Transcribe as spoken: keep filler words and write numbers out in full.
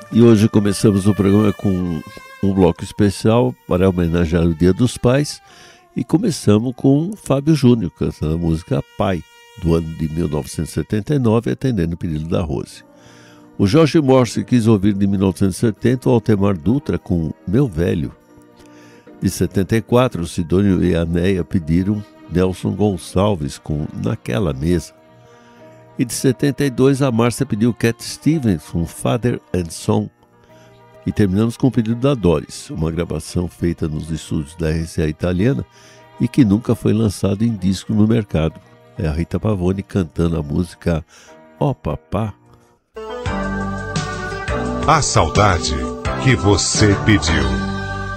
E hoje começamos o programa com um bloco especial para homenagear o Dia dos Pais e começamos com Fábio Júnior cantando a música Pai, do ano de mil novecentos e setenta e nove, atendendo o pedido da Rose. O Jorge Morse quis ouvir de mil novecentos e setenta o Altemar Dutra com Meu Velho. De setenta e quatro, o Sidônio e a Neia pediram Nelson Gonçalves com Naquela Mesa. E de setenta e dois, a Márcia pediu Cat Stevens com Father and Son. E terminamos com o pedido da Doris, uma gravação feita nos estúdios da R C A italiana e que nunca foi lançada em disco no mercado. É a Rita Pavone cantando a música Ó Papá. A saudade que você pediu.